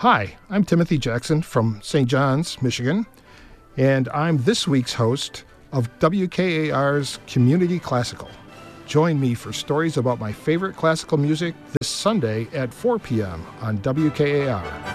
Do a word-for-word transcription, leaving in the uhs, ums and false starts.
Hi, I'm Timothy Jackson from Saint John's, Michigan, and I'm this week's host of W K A R's Community Classical. Join me for stories about my favorite classical music this Sunday at four p.m. on W K A R.